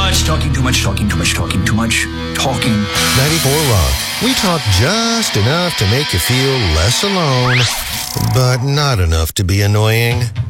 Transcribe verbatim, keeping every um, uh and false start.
much, talking too much, talking too much, talking too much, talking. ninety-four Rock. We talk just enough to make you feel less alone, but not enough to be annoying.